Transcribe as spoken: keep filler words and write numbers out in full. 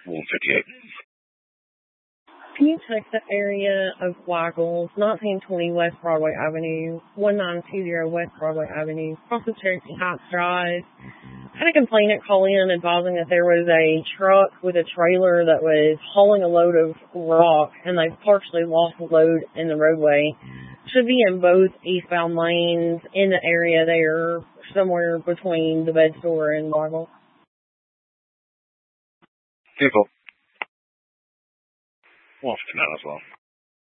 one fifty-eight. Can you check the area of Weigels, nineteen twenty West Broadway Avenue, nineteen twenty West Broadway Avenue, across the Cherokee Heights Drive? I had a complainant call in advising that there was a truck with a trailer that was hauling a load of rock, and they partially lost the load in the roadway. Should be in both eastbound lanes in the area there, somewhere between the bed store and Weigels. Vehicle. one fifty-nine as well.